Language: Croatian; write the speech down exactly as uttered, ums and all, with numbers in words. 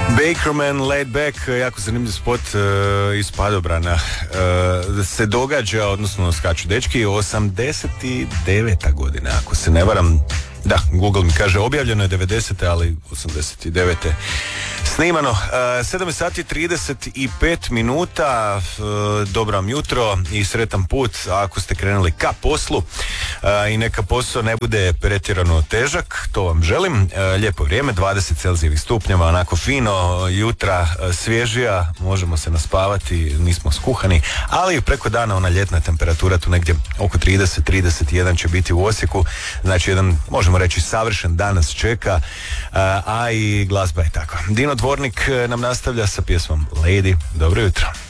Bakerman, Laid Back, jako zanimljiv spot uh, iz Padobrana. Uh, se događa, odnosno skaču dečki, osamdeset deveta godina, ako se ne varam. Da, Google mi kaže objavljeno je devedesete, ali osamdeset devete snimano. Uh, sedam sati trideset pet minuta, uh, dobro vam jutro i sretan put ako ste krenuli ka poslu, uh, i neka posao ne bude pretjerano težak, to vam želim. Uh, lijepo vrijeme, dvadeset celzijevih stupnjeva, onako fino, jutra uh, svježija, možemo se naspavati, nismo skuhani, ali preko dana ona ljetna temperatura tu negdje oko trideset trideset jedan će biti u Osijeku, znači jedan, možemo reći, savršen dan nas čeka, a i glazba je tako. Dino Dvornik nam nastavlja sa pjesmom Lady. Dobro jutro.